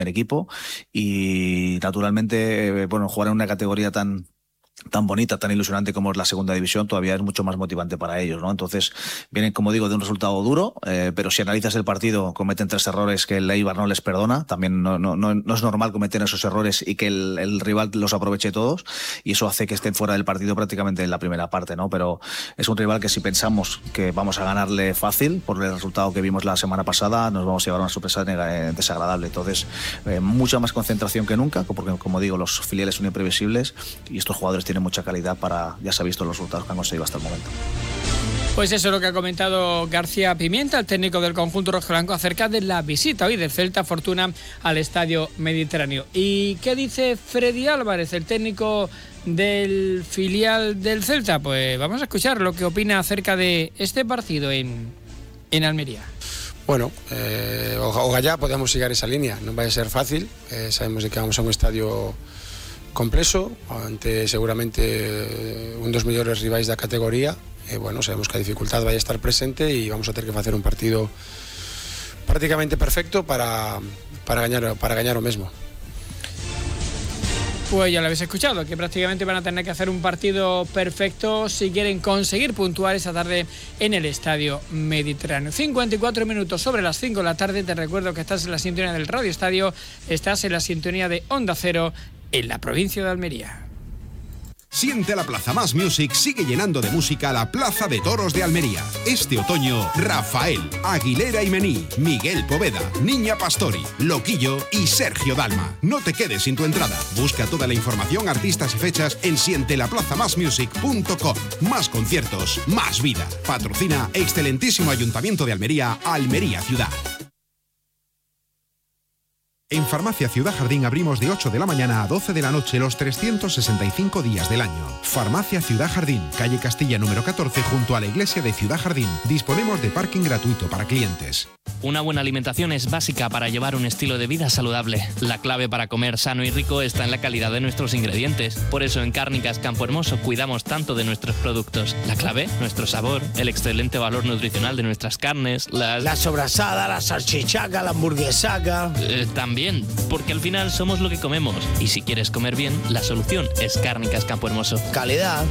equipo y naturalmente, bueno, jugar en una categoría tan bonita, tan ilusionante como es la segunda división, todavía es mucho más motivante para ellos, ¿no? Entonces, vienen, como digo, de un resultado duro, pero si analizas el partido, cometen 3 errores que el Eibar no les perdona. También no es normal cometer esos errores y que el rival los aproveche todos, y eso hace que estén fuera del partido prácticamente en la primera parte, ¿no? Pero es un rival que, si pensamos que vamos a ganarle fácil por el resultado que vimos la semana pasada, nos vamos a llevar una sorpresa desagradable. Entonces, mucha más concentración que nunca, porque, como digo, los filiales son imprevisibles y estos jugadores tiene mucha calidad para, ya se ha visto los resultados que han conseguido hasta el momento. Pues eso es lo que ha comentado García Pimienta, el técnico del conjunto rojiblanco, acerca de la visita hoy del Celta Fortuna al Estadio Mediterráneo. ¿Y qué dice Freddy Álvarez, el técnico del filial del Celta? Pues vamos a escuchar lo que opina acerca de este partido en Almería. Bueno, ojalá podamos llegar a esa línea, no va a ser fácil, sabemos de que vamos a un estadio complejo, ante seguramente un dos mellores rivais da categoría, bueno, sabemos que a dificultad vai estar presente e vamos a ter que facer un partido prácticamente perfecto para gañar o mesmo. Pues ya lo habéis escuchado, que prácticamente van a tener que hacer un partido perfecto si quieren conseguir puntuar esta tarde en el Estadio Mediterráneo. 54 minutos sobre las 5 de la tarde. Te recuerdo que estás en la sintonía del Radio Estadio, estás en la sintonía de Onda Cero en la provincia de Almería. Siente la Plaza Más Music sigue llenando de música la Plaza de Toros de Almería. Este otoño, Rafael, Aguilera y Mení, Miguel Poveda, Niña Pastori, Loquillo y Sergio Dalma. No te quedes sin tu entrada. Busca toda la información, artistas y fechas en sientelaplazamasmusic.com. Más conciertos, más vida. Patrocina excelentísimo Ayuntamiento de Almería, Almería Ciudad. En Farmacia Ciudad Jardín abrimos de 8 de la mañana a 12 de la noche los 365 días del año. Farmacia Ciudad Jardín, calle Castilla número 14, junto a la iglesia de Ciudad Jardín. Disponemos de parking gratuito para clientes. Una buena alimentación es básica para llevar un estilo de vida saludable. La clave para comer sano y rico está en la calidad de nuestros ingredientes. Por eso en Cárnicas Campo Hermoso cuidamos tanto de nuestros productos. La clave, nuestro sabor, el excelente valor nutricional de nuestras carnes, la sobrasada, la salchichaca, la hamburguesaca. También, porque al final somos lo que comemos. Y si quieres comer bien, la solución es Cárnicas Campo Hermoso. Calidad.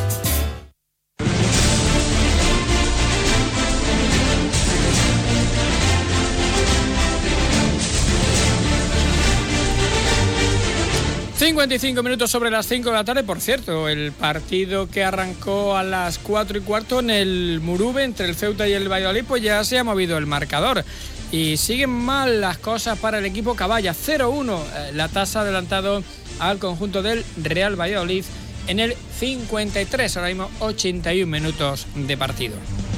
...55 sobre las 5 de la tarde. Por cierto, el partido que arrancó a las 4:15 en el Murube entre el Ceuta y el Valladolid, pues ya se ha movido el marcador. Y siguen mal las cosas para el equipo Caballa. 0-1 la tasa adelantado al conjunto del Real Valladolid en el 53, ahora mismo 81 minutos de partido.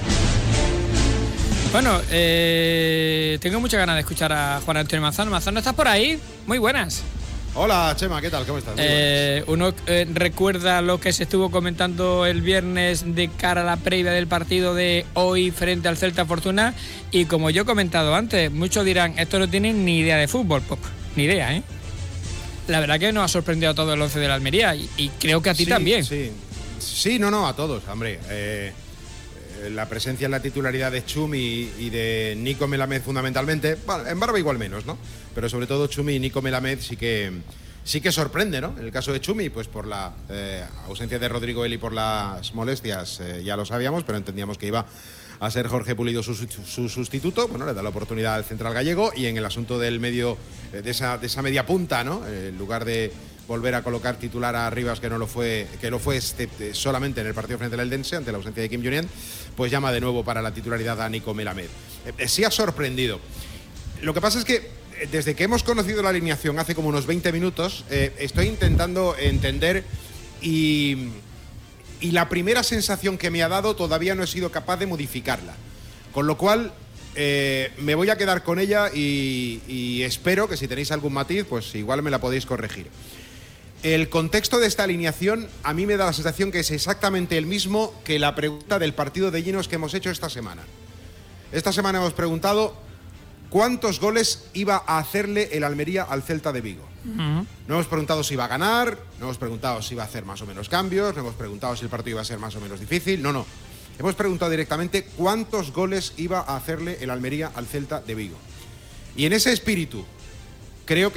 Bueno, tengo muchas ganas de escuchar a Juan Antonio Manzano. Manzano, ¿estás por ahí? Muy buenas. Hola, Chema, ¿qué tal? ¿Cómo estás? Uno recuerda lo que se estuvo comentando el viernes de cara a la previa del partido de hoy frente al Celta Fortuna, y como yo he comentado antes, muchos dirán, estos no tienen ni idea de fútbol. Pues, ni idea, ¿eh? La verdad que nos ha sorprendido a todo el 11 de la Almería, y creo que a ti también. Sí, no, a todos, hombre. La presencia en la titularidad de Chumi y de Nico Melamed fundamentalmente, bueno, en Barba igual menos, ¿no? Pero sobre todo Chumi y Nico Melamed sí que sorprende, ¿no? En el caso de Chumi, pues por la ausencia de Rodrigo Eli por las molestias, ya lo sabíamos, pero entendíamos que iba a ser Jorge Pulido su sustituto. Bueno, le da la oportunidad al central gallego, y en el asunto del medio, de esa media punta, ¿no? En lugar de volver a colocar titular a Rivas, que lo fue solamente en el partido frente al Eldense, ante la ausencia de Kim Jong-un, pues llama de nuevo para la titularidad a Nico Melamed. Sí ha sorprendido. Lo que pasa es que desde que hemos conocido la alineación hace como unos 20 minutos, estoy intentando entender, y la primera sensación que me ha dado todavía no he sido capaz de modificarla. Con lo cual me voy a quedar con ella y espero que si tenéis algún matiz, pues igual me la podéis corregir. El contexto de esta alineación a mí me da la sensación que es exactamente el mismo que la pregunta del partido de Llinos que hemos hecho esta semana. Esta semana hemos preguntado cuántos goles iba a hacerle el Almería al Celta de Vigo. No hemos preguntado si iba a ganar, no hemos preguntado si iba a hacer más o menos cambios, no hemos preguntado si el partido iba a ser más o menos difícil, no. Hemos preguntado directamente cuántos goles iba a hacerle el Almería al Celta de Vigo. Y en ese espíritu, creo que